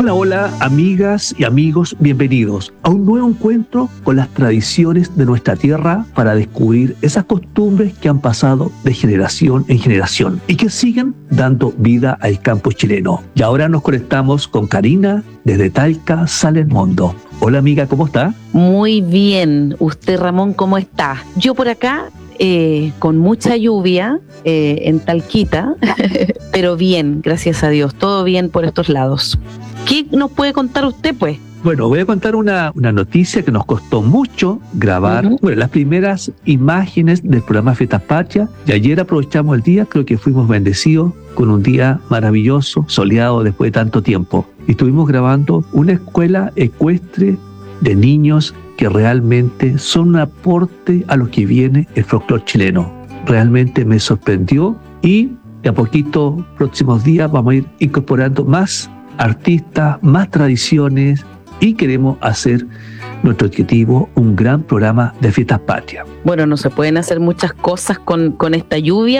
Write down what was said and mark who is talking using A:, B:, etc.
A: Hola, hola, amigas y amigos, bienvenidos a un nuevo encuentro con las tradiciones de nuestra tierra para descubrir esas costumbres que han pasado de generación en generación y que siguen dando vida al campo chileno. Y ahora nos conectamos con Karina desde Talca, Salesmondo. Hola amiga, ¿cómo está?
B: Muy bien. ¿Usted, Ramón, cómo está? Yo por acá, con mucha lluvia en Talquita, pero bien, gracias a Dios, todo bien por estos lados. ¿Qué nos puede contar usted, pues?
A: Bueno, voy a contar una noticia que nos costó mucho grabar. Bueno, las primeras imágenes del programa Fiestas Patrias, y ayer aprovechamos el día, creo que fuimos bendecidos con un día maravilloso, soleado después de tanto tiempo. Y estuvimos grabando una escuela ecuestre de niños que realmente son un aporte a lo que viene el folclore chileno. Realmente me sorprendió y de a poquito, próximos días, vamos a ir incorporando más artistas, más tradiciones y queremos hacer nuestro objetivo un gran programa de Fiestas Patrias.
B: Bueno, no se pueden hacer muchas cosas con esta lluvia,